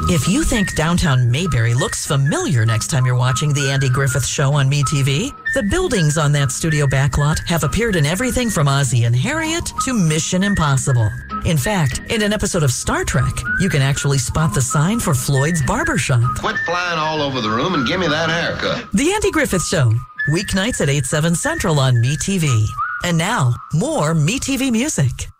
If you think downtown Mayberry looks familiar next time you're watching The Andy Griffith Show on MeTV, the buildings on that studio backlot have appeared in everything from Ozzie and Harriet to Mission Impossible. In fact, in an episode of Star Trek, you can actually spot the sign for Floyd's Barbershop. Quit flying all over the room and give me that haircut. The Andy Griffith Show, weeknights at 8/7 Central on MeTV. And now, more MeTV music.